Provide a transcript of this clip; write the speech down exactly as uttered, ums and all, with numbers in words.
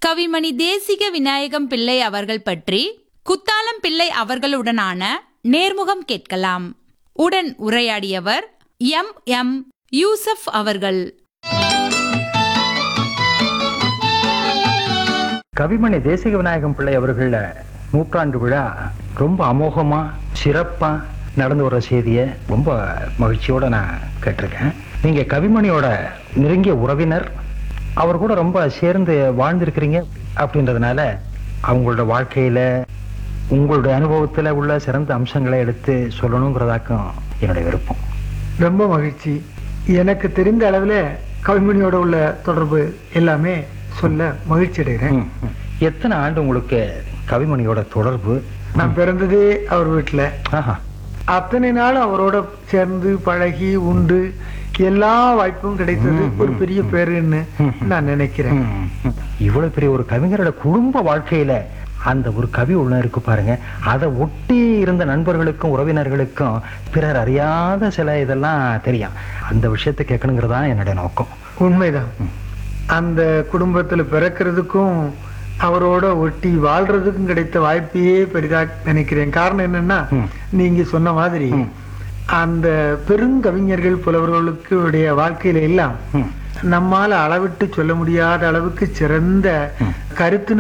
கவிமணி தேசிக விநாயகம் பிள்ளை அவர்கள் பற்றி குத்தாலம் பிள்ளை அவர்களுடனான நேர்முகம் கேட்கலாம். உடன் உரையாடியவர் எம் எம் யூசப் அவர்கள். கவிமணி தேசிக விநாயகம் பிள்ளை அவர்கள நூற்றாண்டு விழா ரொம்ப அமோகமா சிறப்பா நடந்து வர செய்தியை ரொம்ப மகிழ்ச்சியோட நான் கேட்டிருக்கேன். நீங்க கவிமணியோட நெருங்கிய உறவினர், அவர் கூட ரொம்ப சேர்ந்து வாழ்ந்திருக்கிறீங்க அப்படின்றதுனால அவங்களோட வாழ்க்கையில உங்களுடைய அனுபவத்துல உள்ள சிறந்த அம்சங்களை எடுத்து சொல்லணுங்கிறதாக்கும் என்னுடைய விருப்பம். ரொம்ப மகிழ்ச்சி. எனக்கு தெரிந்த அளவுல கவிமணியோட உள்ள தொடர்பு எல்லாமே சொல்ல மகிழ்ச்சி அடைகிறேன். எத்தனை ஆண்டு உங்களுக்கு கவிமணியோட தொடர்பு? நான் பிறந்ததே அவர் வீட்டுல. அத்தனை நாள் அவரோட சேர்ந்து பழகி உண்டு எல்லா வாய்ப்பும் கிடைத்தது ஒரு பெரிய பேருன்னு நான் நினைக்கிறேன். இவ்வளவு பெரிய ஒரு கவிஞரோட குடும்ப வாழ்க்கையில அந்த ஒரு கவி உள்ள இருக்கு பாருங்க. அதை ஒட்டி இருந்த நண்பர்களுக்கும் உறவினர்களுக்கும் பிறர் அறியாத சில இதெல்லாம் தெரியும். அந்த விஷயத்தை கேட்கணுங்கிறதா என்னுடைய நோக்கம். உண்மைதான். அந்த குடும்பத்துல பிறக்கிறதுக்கும் அவரோட ஒட்டி வாழ்றதுக்கும் கிடைத்த வாய்ப்பையே பெரிதா நினைக்கிறேன். காரணம் என்னன்னா, நீங்க சொன்ன மாதிரி அந்த பெருங்கவிஞர்கள் புலவர்களுக்கு உடைய வாழ்க்கையில எல்லாம் நம்மால அளவிட்டு சொல்ல முடியாத அளவுக்கு சிறந்த கருத்து